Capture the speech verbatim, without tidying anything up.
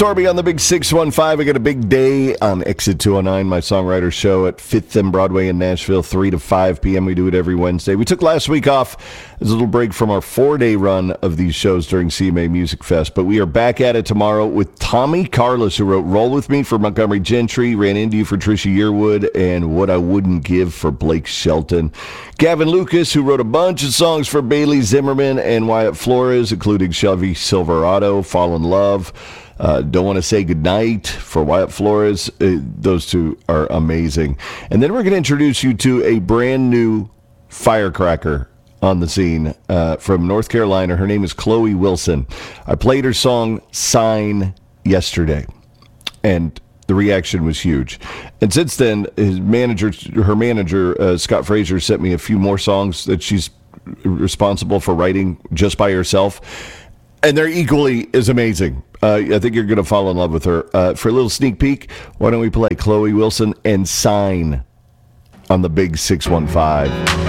Stormy on the Big six one five. I got a big day on Exit two oh nine, my songwriter show at fifth and Broadway in Nashville, three to five p.m. We do it every Wednesday. We took last week off as a little break from our four-day run of these shows during C M A Music Fest, but we are back at it tomorrow with Tommy Carlos, who wrote Roll With Me for Montgomery Gentry, Ran Into You for Trisha Yearwood, and What I Wouldn't Give for Blake Shelton. Gavin Lucas, who wrote a bunch of songs for Bailey Zimmerman and Wyatt Flores, including Chevy Silverado, Fall in Love, Uh, Don't Want to Say Goodnight for Wyatt Flores. Uh, those two are amazing. And then we're going to introduce you to a brand new firecracker on the scene uh, from North Carolina. Her name is Chloe Wilson. I played her song Sign yesterday, and the reaction was huge. And since then, his manager, her manager, uh, Scott Fraser, sent me a few more songs that she's responsible for writing just by herself. And they're equally as amazing. Uh, I think you're going to fall in love with her. Uh, for a little sneak peek, why don't we play Chloe Wilson and Sign on the Big six one five.